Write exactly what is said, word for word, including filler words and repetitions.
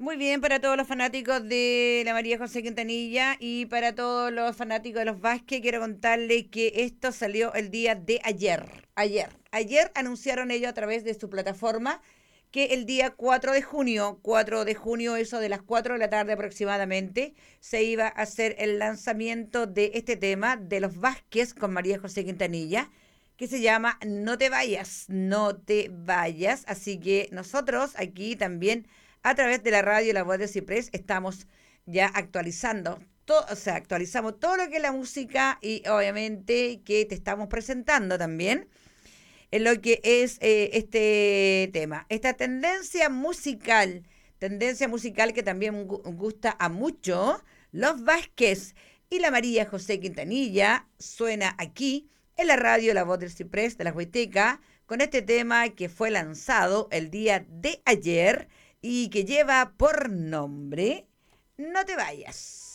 Muy bien, para todos los fanáticos de la María José Quintanilla y para todos los fanáticos de los Vázquez, quiero contarles que esto salió el día de ayer. Ayer. Ayer anunciaron ellos a través de su plataforma que el día cuatro de junio, cuatro de junio, eso de las cuatro de la tarde aproximadamente, se iba a hacer el lanzamiento de este tema de los Vázquez con María José Quintanilla, que se llama No te vayas, no te vayas. Así que nosotros aquí también a través de la radio La Voz de Ciprés estamos ya actualizando, todo, o sea, actualizamos todo lo que es la música y obviamente que te estamos presentando también en lo que es eh, este tema, esta tendencia musical, tendencia musical que también gu- gusta a mucho, los Vázquez y la María José Quintanilla suena aquí en la radio La Voz del Ciprés de la Huiteca con este tema que fue lanzado el día de ayer y que lleva por nombre No te vayas.